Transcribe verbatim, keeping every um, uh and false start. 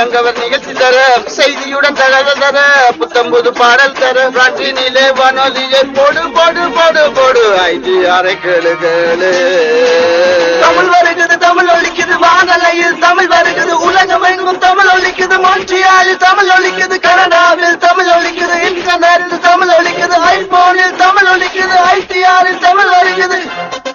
தங்கவர் நிகழ்ச்சி தர செய்தியுடன் தகவல் தர புத்தம்புது பாடல் தர காற்றினிலே வானொலியை போடு போடு போடு போடு ஐந்து அரை கேளு கேளு. தமிழ் வருகிறது தமிழ் ஒலிக்குது வானலையில் தமிழ் வருகிறது உலகம் எங்கும் தமிழ் ஒலிக்குது மொன்றியாலில் தமிழ் ஒலிக்குது கனடாவில் தமிழ் ஒலிக்குது இன்டர்நெட்டில் தமிழ் ஒலிக்குது ஐபோனில் தமிழ் ஒலிக்குது ஐடிஆரில் தமிழ் ஒலிக்குது.